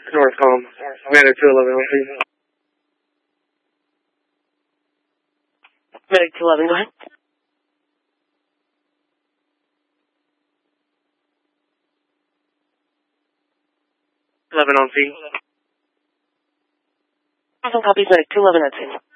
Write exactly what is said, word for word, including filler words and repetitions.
North Column. Medic two eleven on scene. Medic two eleven, go ahead. eleven on scene. Awesome, copies, Medic two eleven on scene.